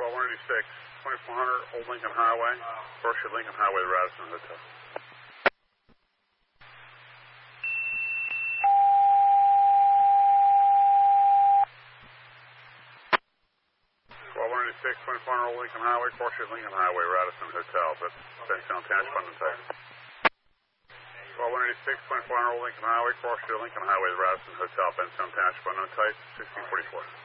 1286, 2400 Old Lincoln Highway, Berkshire Lincoln Highway, Radisson Hotel. 1286, 2400 Old Lincoln Highway, Berkshire Lincoln Highway, Radisson Hotel, but Benson Township, type. 1286, 2400 Old Lincoln Highway, Berkshire Lincoln Highway, Radisson Hotel, Benson Township, type, 1644.